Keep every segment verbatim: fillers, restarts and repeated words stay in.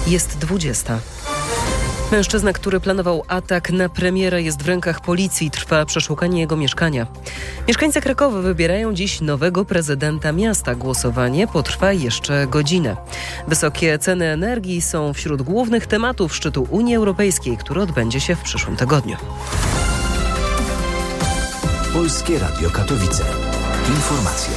Jest dwudziesta. Mężczyzna, który planował atak na premiera, jest w rękach policji. Trwa przeszukanie jego mieszkania. Mieszkańcy Krakowa wybierają dziś nowego prezydenta miasta. Głosowanie potrwa jeszcze godzinę. Wysokie ceny energii są wśród głównych tematów szczytu Unii Europejskiej, który odbędzie się w przyszłym tygodniu. Polskie Radio Katowice. Informacje.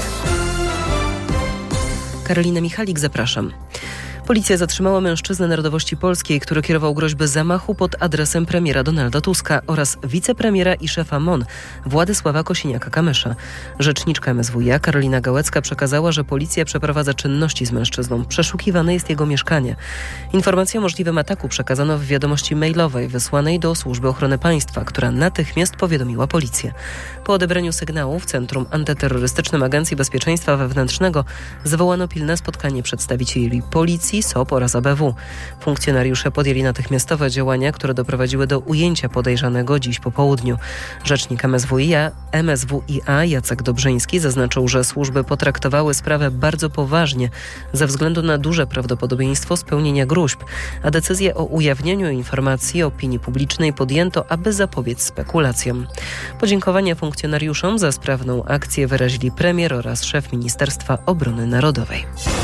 Karolina Michalik, zapraszam. Policja zatrzymała mężczyznę narodowości polskiej, który kierował groźby zamachu pod adresem premiera Donalda Tuska oraz wicepremiera i szefa M O N Władysława Kosiniaka-Kamysza. Rzeczniczka M S W iA Karolina Gałecka przekazała, że policja przeprowadza czynności z mężczyzną. Przeszukiwane jest jego mieszkanie. Informację o możliwym ataku przekazano w wiadomości mailowej wysłanej do Służby Ochrony Państwa, która natychmiast powiadomiła policję. Po odebraniu sygnału w Centrum Antyterrorystycznym Agencji Bezpieczeństwa Wewnętrznego zwołano pilne spotkanie przedstawicieli policji, S O P oraz A B W. Funkcjonariusze podjęli natychmiastowe działania, które doprowadziły do ujęcia podejrzanego dziś po południu. Rzecznik M S W iA, M S W iA Jacek Dobrzyński zaznaczył, że służby potraktowały sprawę bardzo poważnie ze względu na duże prawdopodobieństwo spełnienia gróźb, a decyzję o ujawnieniu informacji opinii publicznej podjęto, aby zapobiec spekulacjom. Podziękowania funkcjonariuszom za sprawną akcję wyrazili premier oraz szef Ministerstwa Obrony Narodowej.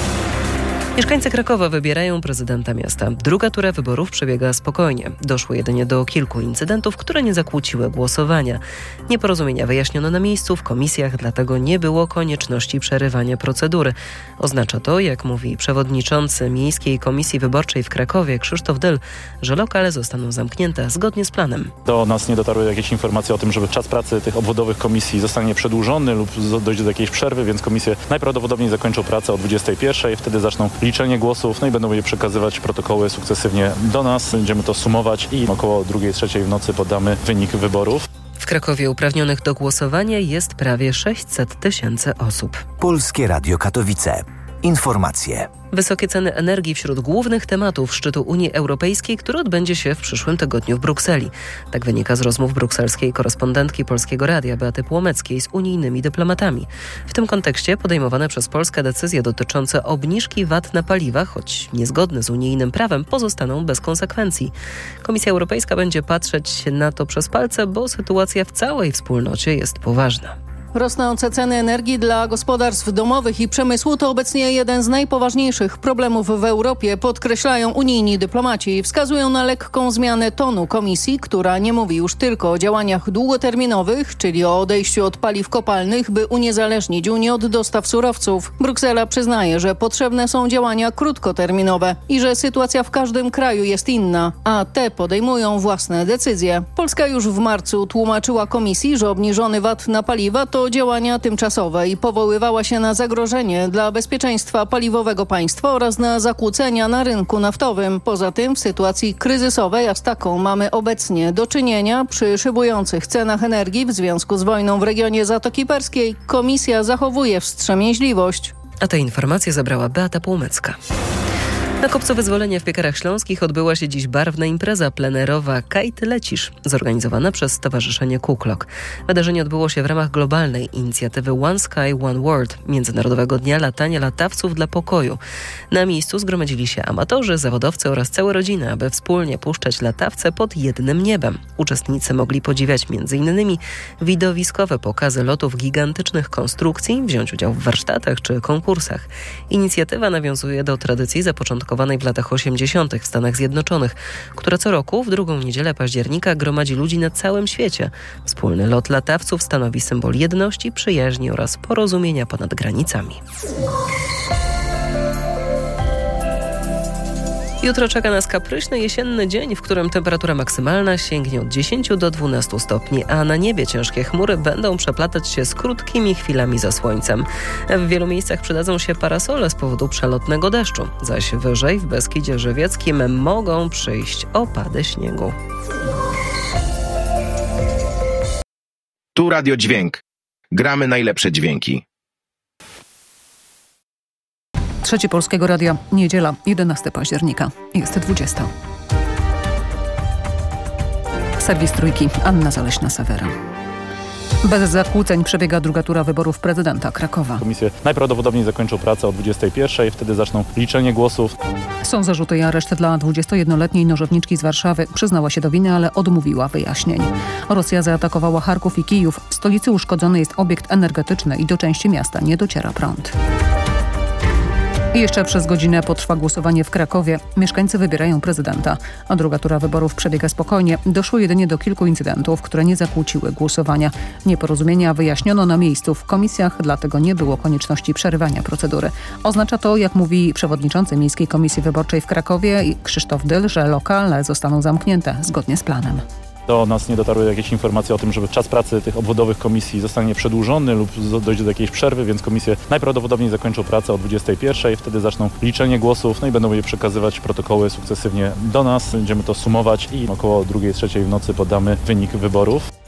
Mieszkańcy Krakowa wybierają prezydenta miasta. Druga tura wyborów przebiega spokojnie. Doszło jedynie do kilku incydentów, które nie zakłóciły głosowania. Nieporozumienia wyjaśniono na miejscu w komisjach, dlatego nie było konieczności przerywania procedury. Oznacza to, jak mówi przewodniczący Miejskiej Komisji Wyborczej w Krakowie Krzysztof Dyl, że lokale zostaną zamknięte zgodnie z planem. Do nas nie dotarły jakieś informacje o tym, że czas pracy tych obwodowych komisji zostanie przedłużony lub dojdzie do jakiejś przerwy, więc komisje najprawdopodobniej zakończą pracę o dwudziestej pierwszej. Wtedy zaczną liczenie głosów, no i będą je przekazywać protokoły sukcesywnie do nas. Będziemy to sumować i około drugiej, trzeciej w nocy podamy wynik wyborów. W Krakowie uprawnionych do głosowania jest prawie sześćset tysięcy osób. Polskie Radio Katowice. Informacje. Wysokie ceny energii wśród głównych tematów szczytu Unii Europejskiej, który odbędzie się w przyszłym tygodniu w Brukseli. Tak wynika z rozmów brukselskiej korespondentki Polskiego Radia Beaty Płomeckiej z unijnymi dyplomatami. W tym kontekście podejmowane przez Polskę decyzje dotyczące obniżki V A T na paliwa, choć niezgodne z unijnym prawem, pozostaną bez konsekwencji. Komisja Europejska będzie patrzeć na to przez palce, bo sytuacja w całej wspólnocie jest poważna. Rosnące ceny energii dla gospodarstw domowych i przemysłu to obecnie jeden z najpoważniejszych problemów w Europie, podkreślają unijni dyplomaci. Wskazują na lekką zmianę tonu Komisji, która nie mówi już tylko o działaniach długoterminowych, czyli o odejściu od paliw kopalnych, by uniezależnić Unię od dostaw surowców. Bruksela przyznaje, że potrzebne są działania krótkoterminowe i że sytuacja w każdym kraju jest inna, a te podejmują własne decyzje. Polska już w marcu tłumaczyła Komisji, że obniżony V A T na paliwa to działania tymczasowe i powoływała się na zagrożenie dla bezpieczeństwa paliwowego państwa oraz na zakłócenia na rynku naftowym. Poza tym w sytuacji kryzysowej, a z taką mamy obecnie do czynienia, przy szybujących cenach energii w związku z wojną w regionie Zatoki Perskiej, Komisja zachowuje wstrzemięźliwość. A te informacje zabrała Beata Półmecka. Na Kopcu Wyzwolenia w Piekarach Śląskich odbyła się dziś barwna impreza plenerowa Kaj, ty lecisz, zorganizowana przez Stowarzyszenie Kuklok. Wydarzenie odbyło się w ramach globalnej inicjatywy One Sky, One World, Międzynarodowego Dnia Latania Latawców dla Pokoju. Na miejscu zgromadzili się amatorzy, zawodowcy oraz całe rodziny, aby wspólnie puszczać latawce pod jednym niebem. Uczestnicy mogli podziwiać między innymi widowiskowe pokazy lotów gigantycznych konstrukcji, wziąć udział w warsztatach czy konkursach. Inicjatywa nawiązuje do tradycji zapoczątkowanej w latach osiemdziesiątych w Stanach Zjednoczonych, która co roku w drugą niedzielę października gromadzi ludzi na całym świecie. Wspólny lot latawców stanowi symbol jedności, przyjaźni oraz porozumienia ponad granicami. Jutro czeka nas kapryśny jesienny dzień, w którym temperatura maksymalna sięgnie od dziesięciu do dwunastu stopni, a na niebie ciężkie chmury będą przeplatać się z krótkimi chwilami za słońcem. W wielu miejscach przydadzą się parasole z powodu przelotnego deszczu, zaś wyżej w Beskidzie Żywieckim mogą przyjść opady śniegu. Tu Radio Dźwięk. Gramy najlepsze dźwięki. Trzecie Polskiego Radia, niedziela, jedenastego października. Jest dwudziesta. Serwis Trójki, Anna Zaleśna-Sawera. Bez zakłóceń przebiega druga tura wyborów prezydenta Krakowa. Komisje najprawdopodobniej zakończą pracę o dwudziestej pierwszej, wtedy zaczną liczenie głosów. Są zarzuty i areszt dla dwudziestojednoletniej nożowniczki z Warszawy. Przyznała się do winy, ale odmówiła wyjaśnień. Rosja zaatakowała Charków i Kijów. W stolicy uszkodzony jest obiekt energetyczny i do części miasta nie dociera prąd. I jeszcze przez godzinę potrwa głosowanie w Krakowie. Mieszkańcy wybierają prezydenta, a druga tura wyborów przebiega spokojnie. Doszło jedynie do kilku incydentów, które nie zakłóciły głosowania. Nieporozumienia wyjaśniono na miejscu w komisjach, dlatego nie było konieczności przerywania procedury. Oznacza to, jak mówi przewodniczący Miejskiej Komisji Wyborczej w Krakowie Krzysztof Dyl, że lokale zostaną zamknięte zgodnie z planem. Do nas nie dotarły jakieś informacje o tym, że czas pracy tych obwodowych komisji zostanie przedłużony lub dojdzie do jakiejś przerwy, więc komisje najprawdopodobniej zakończą pracę o dwudziestej pierwszej, wtedy zaczną liczenie głosów, no i będą je przekazywać protokoły sukcesywnie do nas. Będziemy to sumować i około drugiej, trzeciej w nocy podamy wynik wyborów.